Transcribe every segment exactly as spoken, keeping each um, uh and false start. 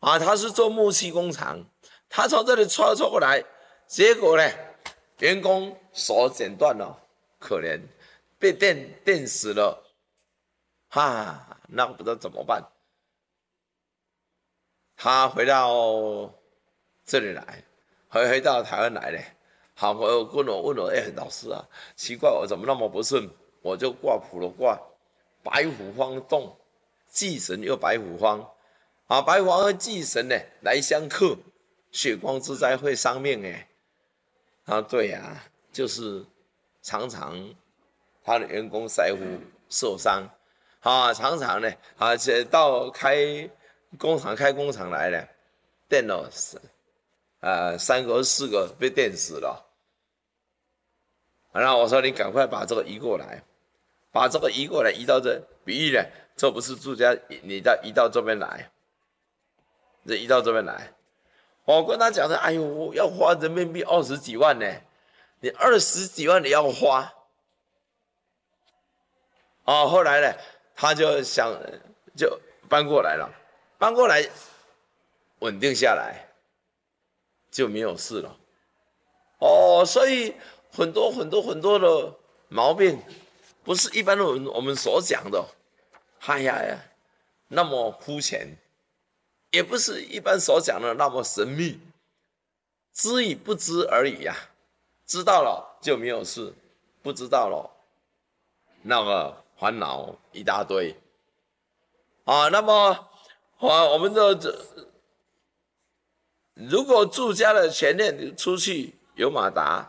啊，他是做木器工厂，他从这里穿穿过来，结果呢，员工手剪断了，可怜，被电电死了，哈，那不知道怎么办。他回到这里来，回回到台湾来嘞。好，我问我问我，哎、欸，老师啊，奇怪，我怎么那么不顺？我就挂卜了卦，白虎方动，忌神又白虎方，啊，白虎方和忌神呢来相克，血光之灾会伤命哎。啊，对呀、啊，就是常常他的员工腮胡受伤，啊，常常呢，啊，到开工厂开工厂来了，电了，呃，三个四个被电死了。然后我说你赶快把这个移过来，把这个移过来，移到这，比喻呢，这不是住家，你到移到这边来，这移到这边来。我跟他讲的，哎呦，要花人民币二十几万呢，你二十几万你要花。哦，后来呢，他就想就搬过来了，搬过来稳定下来，就没有事了。哦，所以很多很多很多的毛病，不是一般的我们所讲的，哎呀呀，那么肤浅，也不是一般所讲的那么神秘，知与不知而已呀、啊。知道了就没有事，不知道了，那么烦恼一大堆啊。那么啊，我们的这如果住家的前面出去有马达。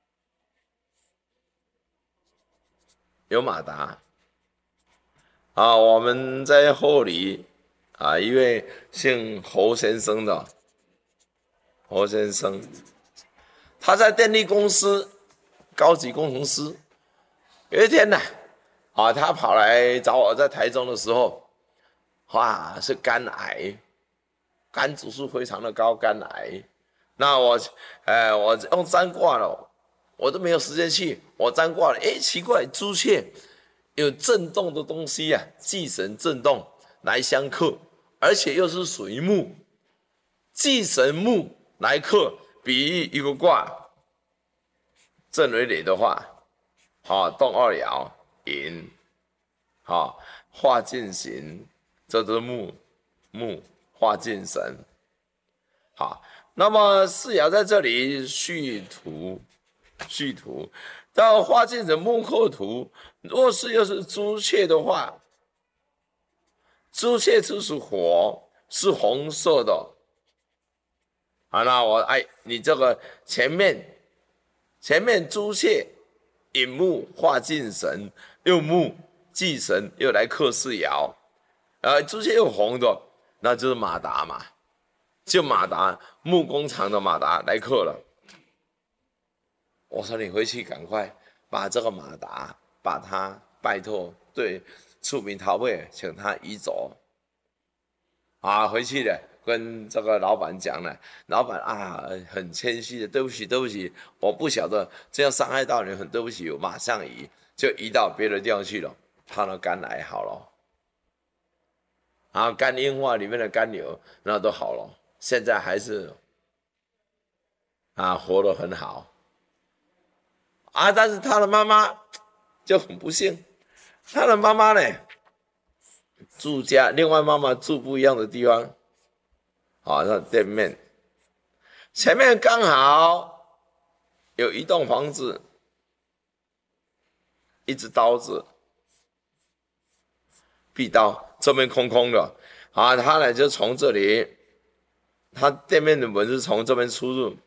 有马达啊，我们在后里啊，一位姓侯先生的侯先生，他在电力公司高级工程师。有一天呢，啊，他跑来找我，在台中的时候，哇，是肝癌，肝指数非常的高，肝癌。那我，呃，我用占卦了。我都没有时间去，我占卦了。哎，奇怪，朱雀有震动的东西啊，忌神震动来相克，而且又是属于木，忌神木来克，比喻一个卦，震为雷的话，好、哦，动二爻寅，好、哦，化进行，这都是木木化进神，好，那么四爻在这里续图。续图，到画进的木刻图，若是又是朱雀的话，朱雀是属火，是红色的。好，那我哎，你这个前面前面朱雀引木化进神，又木忌神，又来克四爻，呃，朱雀又红的，那就是马达嘛，就马达木工厂的马达来克了。我说你回去赶快把这个马达，把它拜托对出名陶会，请他移走。啊，回去了跟这个老板讲了，老板啊很谦虚的，对不起对不起，我不晓得这样伤害到你，很对不起，我马上移，就移到别的地方去了。他的肝癌好了，啊，肝硬化里面的肝瘤那都好了，现在还是啊活得很好。啊！但是他的妈妈就很不幸，他的妈妈呢住家，另外妈妈住不一样的地方，好，那店面前面刚好有一栋房子，一只刀子，壁刀，这边空空的，啊，他呢就从这里，他店面的门是从这边出入，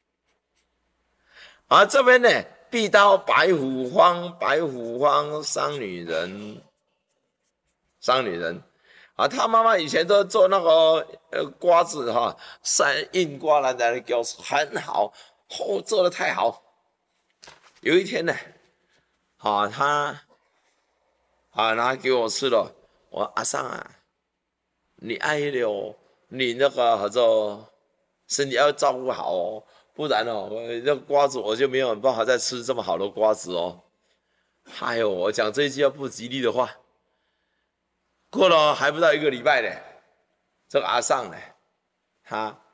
而这边呢。壁刀白虎方，白虎方伤女人，伤女人啊！他妈妈以前都做那个呃瓜子哈，晒印瓜来来给很好，哦，做的太好。有一天呢，啊，他啊拿给我吃了，我阿桑啊，你爱了，你那个合作身体要照顾好哦。不然哦，这瓜子我就没有办法再吃这么好的瓜子哦。哎呦，我讲这一句要不吉利的话，过了还不到一个礼拜呢，这个阿尚呢， 他